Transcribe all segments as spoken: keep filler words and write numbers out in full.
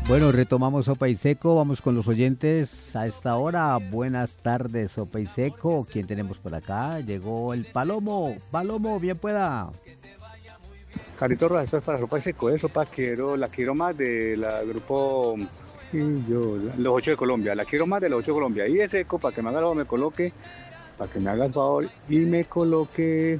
Bueno, retomamos Sopa y Seco, vamos con los oyentes a esta hora. Buenas tardes, Sopa y Seco. ¿Quién tenemos por acá? Llegó el Palomo. Palomo, bien pueda. Carlitos Rojas, esto es para Sopa y Seco, ¿eh? Sopa quiero, la quiero más de la grupo y yo, la- los ocho de Colombia, la quiero más de los ocho de Colombia. Y de Seco, para que me haga el favor, me coloque, para que me haga el favor y me coloque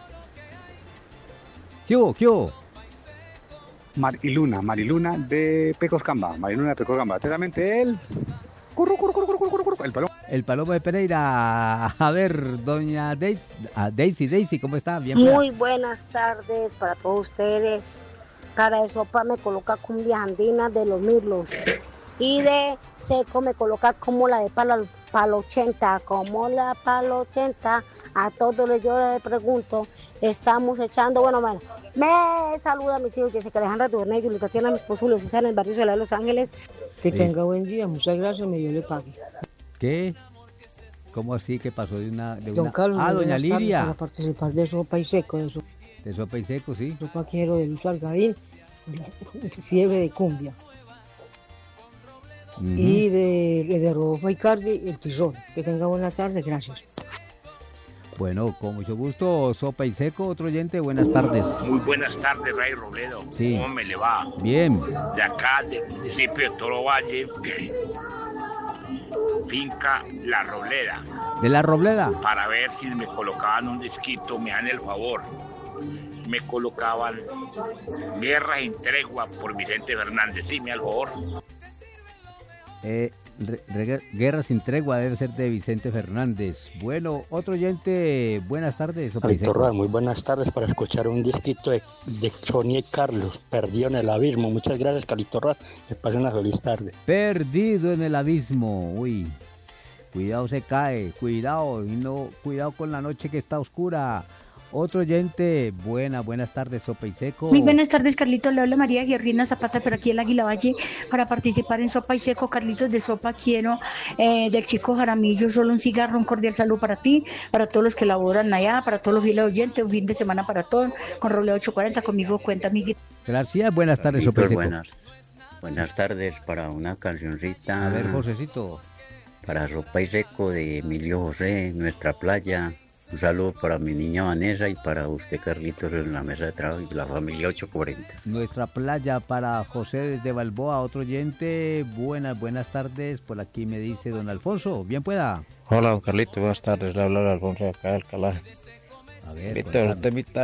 ¿Qué hubo? ¿Qué hubo? Mariluna, Mariluna de Pecoscamba, Mariluna de Pecoscamba. Atentamente él. Curru, curru, curru, curru, curru, curru, el Palomo. El Palomo de Pereira. A ver, doña Daisy, ah, Daisy, Daisy, ¿cómo está? Bien pueda. Muy buenas tardes para todos ustedes. Cara de sopa me coloca cumbia andina de los Mirlos. Y de seco me coloca como la de palo, palo ochenta, como la palo ochenta. A todos les yo les pregunto, estamos echando, bueno, bueno, me saluda a mis hijos, que se que Alejandra Durnay, y Tatiana, mi esposo, Julio César, en el barrio Solar de Los Ángeles. Que Sí. tenga buen día, muchas gracias, me dio le pague. ¿Qué? ¿Cómo así que pasó de una... De Don una... Carlos, Ah, muy doña buenas tardes, Lidia. para participar de Sopa y Seco, de so- De Sopa y Seco, sí. Sopa quiero de Luis Algaín, fiebre de cumbia. Ujú. Y de, de Rodolfo Icardi, el tizón. Que tenga buena tarde, gracias. Bueno, con mucho gusto, Sopa y Seco. Otro oyente, buenas tardes. Muy buenas tardes, Ray Robledo. Sí. ¿Cómo me le va? Bien. De acá, del municipio de Toro Valle, finca La Robleda, De la Robleda. para ver si me colocaban un disquito, me dan el favor. Me colocaban Guerra sin Tregua por Vicente Fernández, sí, me al favor. Eh, Re- Re- Guerra sin Tregua debe ser de Vicente Fernández. Bueno, otro oyente, buenas tardes. Sopa y Carlitos Seco. Rojas, muy buenas tardes para escuchar un disquito de, de Sonia y Carlos, Perdido en el Abismo. Muchas gracias, Carlitos Rojas, que pasen una feliz tarde. Perdido en el abismo. Uy, cuidado se cae, cuidado, y no, cuidado con la noche que está oscura. Otro oyente, buena, buenas tardes, Sopa y Seco. Muy buenas tardes, Carlitos. Le habla María Guerrina Zapata, pero aquí en Águila Valle, para participar en Sopa y Seco. Carlitos, de Sopa quiero eh, del Chico Jaramillo, solo un cigarro, un cordial saludo para ti, para todos los que laboran allá, para todos los fieles oyentes, un fin de semana para todos, con Roble ocho cuarenta, conmigo cuenta, amiguito. Gracias, buenas tardes, Sopa y Carlitos, Seco. buenas, buenas tardes para una cancioncita. A ver, Josecito. Para Sopa y Seco de Emilio José, Nuestra Playa. Un saludo para mi niña Vanessa y para usted, Carlitos, en la mesa de trabajo y la familia ocho cuarenta. Nuestra playa para José desde Balboa, otro oyente, buenas, buenas tardes, por aquí me dice don Alfonso, bien pueda. Hola, don Carlito, buenas tardes. Le habla Alfonso de acá de Alcalá. A ver, Víctor, contame. usted invita